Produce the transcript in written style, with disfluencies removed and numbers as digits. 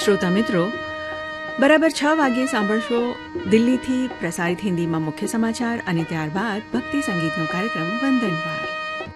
શ્રોતા મિત્રો, બરાબર 6 વાગ્યે સાંભળશો દિલ્હીથી પ્રસારિત હિન્દીમાં મુખ્ય સમાચાર અને ત્યારબાદ ભક્તિ સંગીતનો કાર્યક્રમ વંદનવાર.